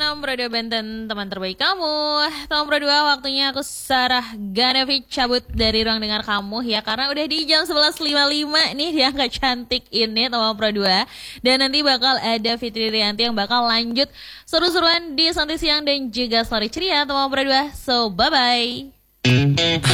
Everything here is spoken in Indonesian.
Tom Pro 2 Benten, teman terbaik kamu. Tom Pro 2, waktunya aku Sarah Ganevi cabut dari ruang dengar kamu ya, karena udah di jam 11.55 nih dia nggak cantik ini Tom Pro 2. Dan nanti bakal ada Fitri Rianti yang bakal lanjut seru-seruan di Santai Siang dan juga Story Ceria Tom Pro 2. So bye-bye.